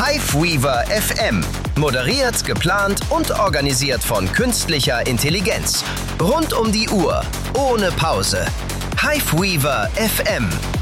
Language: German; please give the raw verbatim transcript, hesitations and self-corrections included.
Hiveweaver F M. Moderiert, geplant und organisiert von künstlicher Intelligenz. Rund um die Uhr, ohne Pause. Hiveweaver F M.